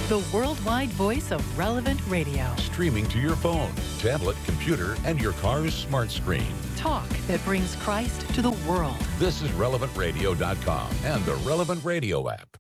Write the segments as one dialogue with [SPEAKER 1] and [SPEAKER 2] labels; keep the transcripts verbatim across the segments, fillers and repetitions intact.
[SPEAKER 1] the worldwide voice of Relevant Radio.
[SPEAKER 2] Streaming to your phone, tablet, computer, and your car's smart screen.
[SPEAKER 1] Talk that brings Christ to the world.
[SPEAKER 2] This is relevant radio dot com and the Relevant Radio app.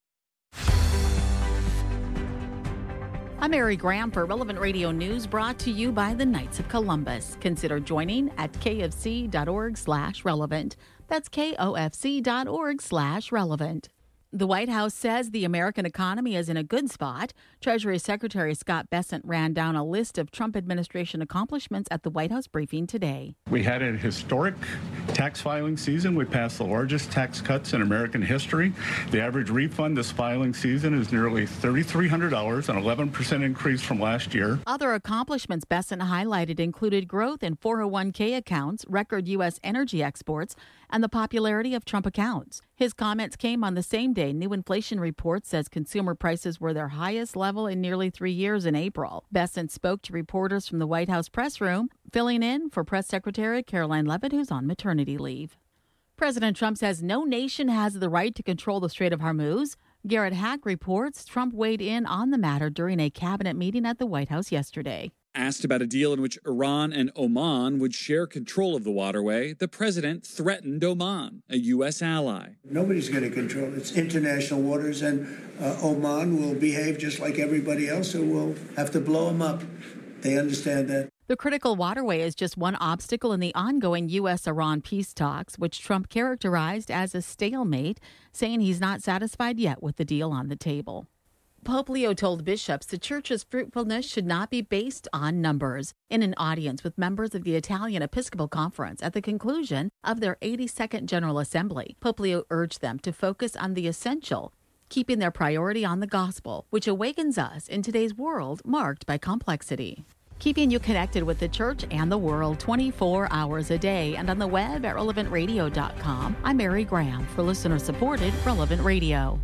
[SPEAKER 3] I'm Mary Graham for Relevant Radio News, brought to you by the Knights of Columbus. Consider joining at kfc.org slash relevant. That's kofc.org slash relevant. The White House says the American economy is in a good spot. Treasury Secretary Scott Bessent ran down a list of Trump administration accomplishments at the White House briefing today.
[SPEAKER 4] We had a historic tax filing season. We passed the largest tax cuts in American history. The average refund this filing season is nearly three thousand three hundred dollars, an eleven percent increase from last year.
[SPEAKER 3] Other accomplishments Bessent highlighted included growth in four oh one k accounts, record U S energy exports, and the popularity of Trump accounts. His comments came on the same day new inflation report says consumer prices were their highest level in nearly three years in April. Bessent spoke to reporters from the White House press room, filling in for Press Secretary Caroline Leavitt, who's on maternity leave. President Trump says no nation has the right to control the Strait of Hormuz. Garrett Hack reports Trump weighed in on the matter during a cabinet meeting at the White House yesterday.
[SPEAKER 5] Asked about a deal in which Iran and Oman would share control of the waterway, the president threatened Oman, a U S ally.
[SPEAKER 6] Nobody's going to control it. It's international waters, and uh, Oman will behave just like everybody else, so we'll have to blow them up. They understand that.
[SPEAKER 3] The critical waterway is just one obstacle in the ongoing U S Iran peace talks, which Trump characterized as a stalemate, saying he's not satisfied yet with the deal on the table. Pope Leo told bishops the church's fruitfulness should not be based on numbers. In an audience with members of the Italian Episcopal Conference at the conclusion of their eighty-second General Assembly, Pope Leo urged them to focus on the essential, keeping their priority on the gospel, which awakens us in today's world marked by complexity. Keeping you connected with the church and the world twenty-four hours a day and on the web at relevant radio dot com. I'm Mary Graham for listener-supported Relevant Radio.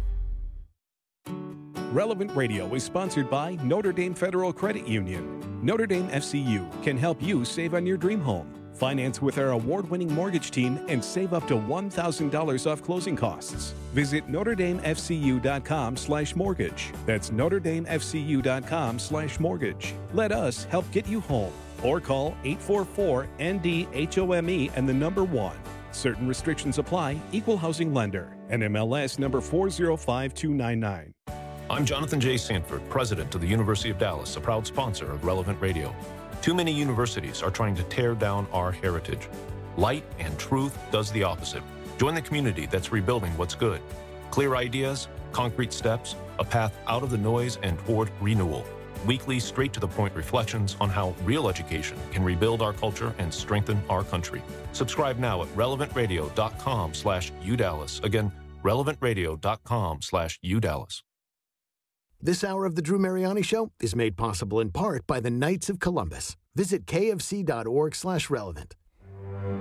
[SPEAKER 7] Relevant Radio is sponsored by Notre Dame Federal Credit Union. Notre Dame F C U can help you save on your dream home. Finance with our award-winning mortgage team and save up to one thousand dollars off closing costs. Visit notre dame f c u dot com slash mortgage. That's notre dame f c u dot com slash mortgage. Let us help get you home. Or call eight four four N D H O M E and the number one. Certain restrictions apply. Equal housing lender. N M L S number four zero five two nine nine.
[SPEAKER 8] I'm Jonathan J. Sanford, president of the University of Dallas, a proud sponsor of Relevant Radio. Too many universities are trying to tear down our heritage. Light and truth does the opposite. Join the community that's rebuilding what's good. Clear ideas, concrete steps, a path out of the noise and toward renewal. Weekly, straight-to-the-point reflections on how real education can rebuild our culture and strengthen our country. Subscribe now at relevant radio dot com slash U Dallas. Again, relevant radio dot com slash U Dallas.
[SPEAKER 9] This hour of the Drew Mariani Show is made possible in part by the Knights of Columbus. Visit kfc.org slash relevant.